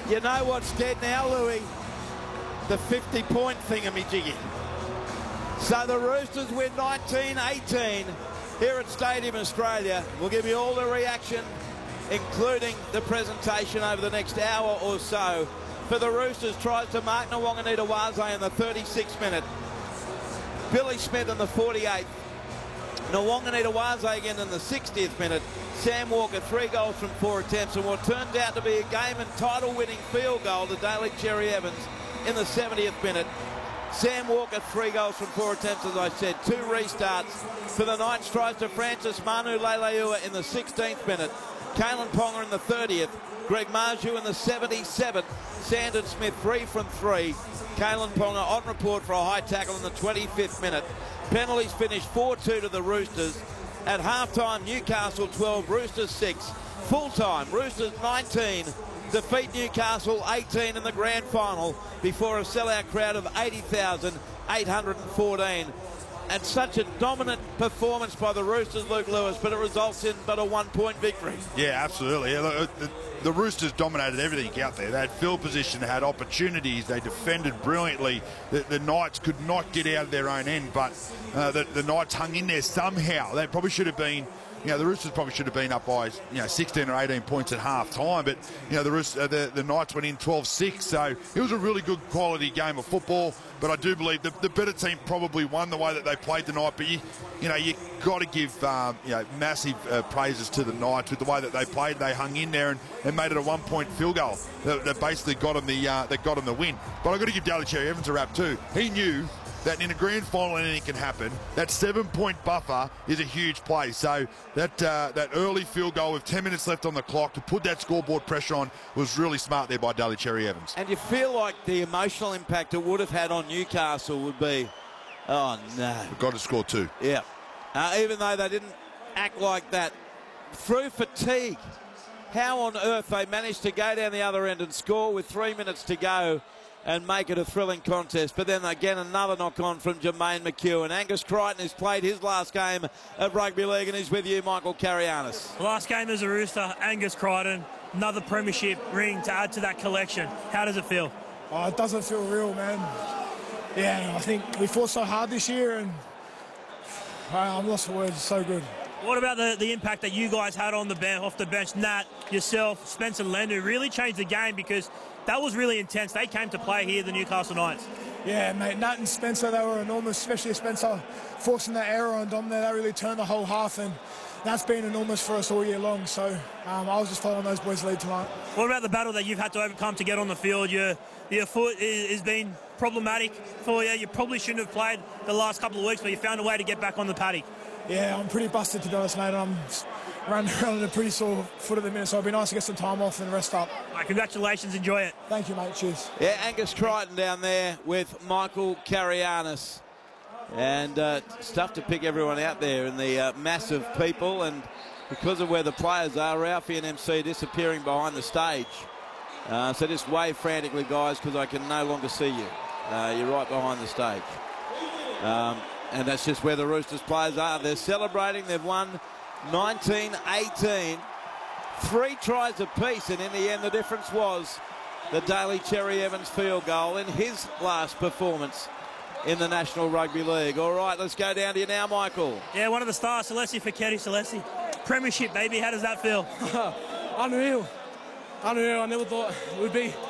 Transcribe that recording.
You know what's dead now, Louis? The 50-point thingamajiggy. So the Roosters win 19-18 here at Stadium Australia. We'll give you all the reaction, including the presentation over the next hour or so. For the Roosters, tries to mark Nawaqanitawase in the 36th minute. Billy Smith in the 48th. Nawaqanitawase again in the 60th minute. Sam Walker, 3 goals from 4 attempts, and what turned out to be a game and title-winning field goal to Daly Cherry Evans in the 70th minute. Sam Walker, 3 goals from 4 attempts, as I said. 2 restarts for the Knights. Tries to Francis Manu Leilua in the 16th minute. Kalen Ponga in the 30th. Greg Marju in the 77th. Sandon Smith, 3 from 3. Kalen Ponga on report for a high tackle in the 25th minute. Penalties finished 4-2 to the Roosters. At halftime, Newcastle 12, Roosters 6. Full-time, Roosters 19. Defeat Newcastle 18 in the grand final before a sellout crowd of 80,814. And such a dominant performance by the Roosters, Luke Lewis, but it results in but a 1-point victory. Yeah, absolutely. The Roosters dominated everything out there. They had field position, they had opportunities, they defended brilliantly. The Knights could not get out of their own end, but the Knights hung in there somehow. They probably should have been, the Roosters probably should have been up by 16 or 18 points at half time, but the Knights went in 12-6, so it was a really good quality game of football. But I do believe the better team probably won the way that they played tonight. But you got to give massive praises to the Knights with the way that they played. They hung in there and made it a 1-point field goal that basically got them the win. But I've got to give Daly Cherry Evans a rap too. He knew that in a grand final anything can happen. That 7-point buffer is a huge play. So that early field goal with 10 minutes left on the clock to put that scoreboard pressure on was really smart there by Daly Cherry Evans. And you feel like the emotional impact it would have had on Newcastle would be, oh no. We've got to score 2. Yeah. Even though they didn't act like that. Through fatigue, how on earth they managed to go down the other end and score with 3 minutes to go and make it a thrilling contest. But then again, another knock-on from Jermaine McEwen. Angus Crichton has played his last game of rugby league and he's with you, Michael Carianis. Last game as a Rooster, Angus Crichton, another premiership ring to add to that collection. How does it feel? Oh, it doesn't feel real, man. Yeah, I think we fought so hard this year and I'm lost for words. It's so good. What about the impact that you guys had on the bench, off the bench? Nat, yourself, Spencer Lendu really changed the game because that was really intense. They came to play here, the Newcastle Knights. Yeah, mate, Nat and Spencer, they were enormous, especially Spencer forcing that error on Dom there. That really turned the whole half, and that's been enormous for us all year long. So I was just following those boys' lead tonight. What about the battle that you've had to overcome to get on the field? Your foot has been problematic for you. You probably shouldn't have played the last couple of weeks, but you found a way to get back on the paddock. Yeah, I'm pretty busted, to be honest, mate. I'm running around with a pretty sore foot at the minute, so it'd be nice to get some time off and rest up. Right, congratulations, enjoy it. Thank you, mate. Cheers. Yeah, Angus Crichton down there with Michael Carianis. And it's tough to pick everyone out there in the mass of people, and because of where the players are, Ralphie and MC disappearing behind the stage. So just wave frantically, guys, because I can no longer see you. You're right behind the stage. And that's just where the Roosters players are. They're celebrating. They've won 19-18. 3 tries apiece, and in the end the difference was the Daly Cherry Evans field goal in his last performance in the National Rugby League. All right, let's go down to you now, Michael. Yeah, one of the stars, Celeste Feketi. Celeste, premiership, baby. How does that feel? Unreal. I never thought it would be